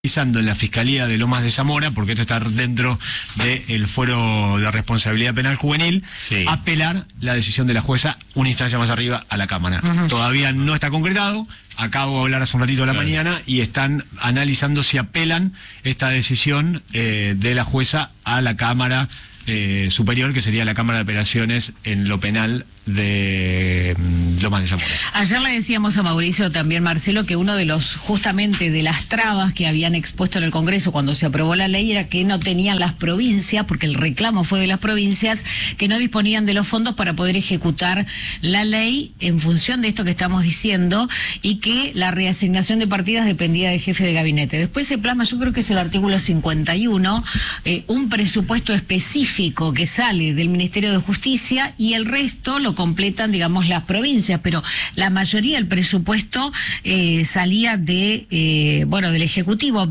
En la Fiscalía de Lomas de Zamora, porque esto está dentro del fuero de responsabilidad penal juvenil, apelar la decisión de la jueza una instancia más arriba a la Cámara. Todavía no está concretado, acabo de hablar hace un ratito de la mañana y están analizando si apelan esta decisión de la jueza a la Cámara superior, que sería la Cámara de Apelaciones en lo penal de Lomas de Zamora. Ayer le decíamos a Mauricio también, Marcelo, que uno de los, justamente de las trabas que habían expuesto en el Congreso cuando se aprobó la ley era que no tenían las provincias, porque el reclamo fue de las provincias, que no disponían de los fondos para poder ejecutar la ley en función de esto que estamos diciendo, y que la reasignación de partidas dependía del jefe de gabinete. Después se plasma, yo creo que es el artículo 51, un presupuesto específico que sale del Ministerio de Justicia y el resto lo completan, digamos, las provincias, pero la mayoría del presupuesto salía de, del Ejecutivo,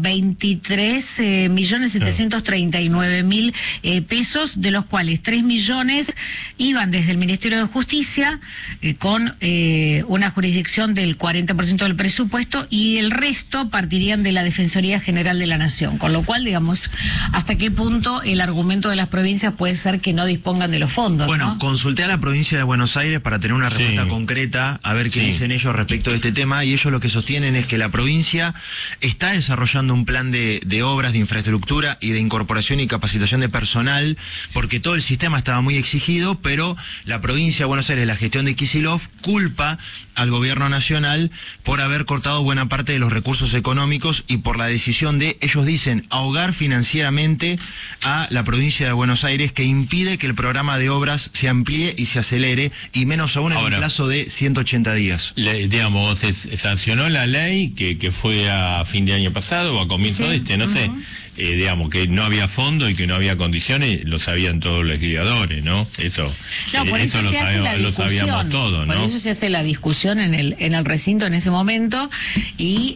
23.739.000 pesos, de los cuales 3 millones iban desde el Ministerio de Justicia, con una jurisdicción del 40% del presupuesto, y el resto partirían de la Defensoría General de la Nación, con lo cual, digamos, hasta qué punto el argumento de las provincias puede ser que no dispongan de los fondos. Bueno, ¿no? Consulté a la provincia de Buenos Aires para tener una respuesta concreta, a ver qué dicen ellos respecto de este tema, y ellos lo que sostienen es que la provincia está desarrollando un plan de obras, de infraestructura y de incorporación y capacitación de personal, porque todo el sistema estaba muy exigido, pero la provincia de Buenos Aires, la gestión de Kicillof, culpa al gobierno nacional por haber cortado buena parte de los recursos económicos y por la decisión de, ellos dicen, ahogar financieramente a la provincia de Buenos Aires, que impide que el programa de obras se amplíe y se acelere, y menos aún en un plazo de 180 días. Digamos, se sancionó la ley que fue a fin de año pasado o a comienzo de este, no sé. Digamos, que no había fondo y que no había condiciones, lo sabían todos los legisladores, ¿no? Eso, no, por eso eso se hace la discusión, lo sabíamos todos, ¿no? Por eso se hace la discusión en el recinto en ese momento, y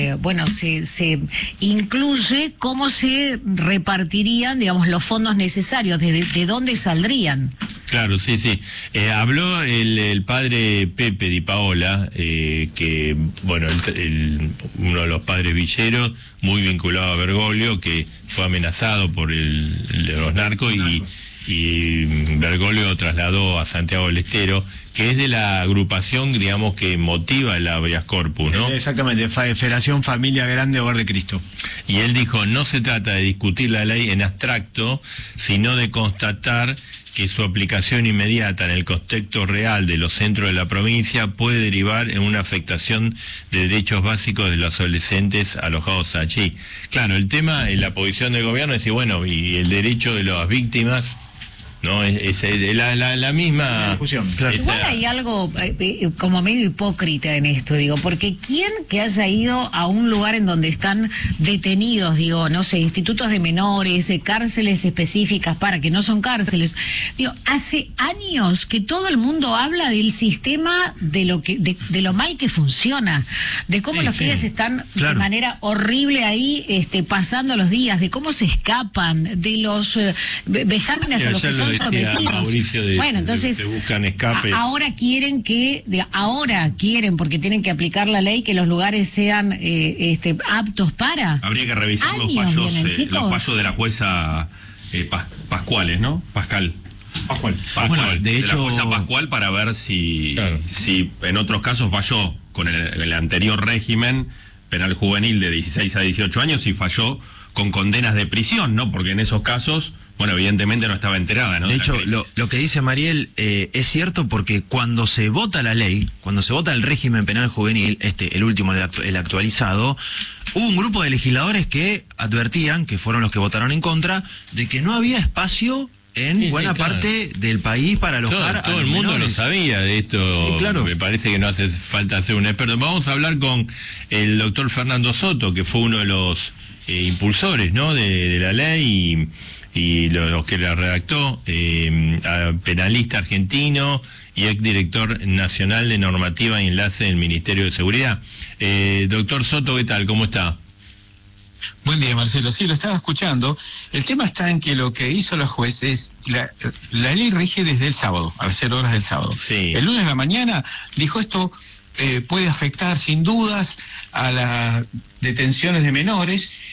se incluye cómo se repartirían, digamos, los fondos necesarios, de dónde saldrían. Claro, sí. Habló el padre Pepe Di Paola, que, bueno, uno de los padres villeros, muy vinculado a Bergoglio, que fue amenazado por los narcos, y Bergoglio trasladó a Santiago del Estero, que es de la agrupación, digamos, que motiva el habeas corpus, ¿no? Exactamente, Federación Familia Grande Hogar de Cristo. Y él dijo, no se trata de discutir la ley en abstracto, sino de constatar que su aplicación inmediata en el contexto real de los centros de la provincia puede derivar en una afectación de derechos básicos de los adolescentes alojados allí. Claro, el tema, la posición del gobierno es decir, bueno, y el derecho de las víctimas, ¿no? Es la misma discusión. Claro. Igual hay algo como medio hipócrita en esto, digo, porque ¿quién que haya ido a un lugar en donde están detenidos, digo, no sé, institutos de menores, cárceles específicas para que no son cárceles, digo, hace años que todo el mundo habla del sistema, de lo mal que funciona, de cómo los pibes están de manera horrible ahí, pasando los días, de cómo se escapan, de los vejámenes a los que son sometidos. Bueno, entonces buscan escape. Ahora quieren porque tienen que aplicar la ley, que los lugares sean aptos para. Habría que revisar los fallos de la jueza Pascuales, ¿no? Pascal. Bueno, de hecho, la jueza Pascual, para ver si en otros casos falló con el anterior régimen penal juvenil de 16 a 18 años, y falló con condenas de prisión, ¿no? Porque en esos casos, bueno, evidentemente no estaba enterada, ¿no? De hecho, lo que dice Mariel es cierto, porque cuando se vota la ley, cuando se vota el régimen penal juvenil, el último, el actualizado, hubo un grupo de legisladores que advertían, que fueron los que votaron en contra, de que no había espacio en buena parte del país para alojar todo el mundo menores. Lo sabía de esto. Claro. Me parece que no hace falta ser un experto. Vamos a hablar con el doctor Fernando Soto, que fue uno de los impulsores, ¿no? de la ley y los que la redactó, penalista argentino y exdirector nacional de normativa y enlace del Ministerio de Seguridad. Doctor Soto, ¿qué tal? ¿Cómo está? Buen día, Marcelo. Sí, lo estaba escuchando. El tema está en que lo que hizo la juez es, la ley rige desde el sábado, a las 0 horas del sábado. Sí. El lunes de la mañana dijo esto puede afectar sin dudas a las detenciones de menores,